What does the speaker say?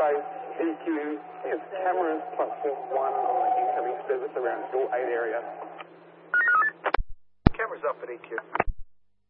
base, EQ, there's cameras, platform 1 on the incoming service around door 8 area. Cameras up at EQ.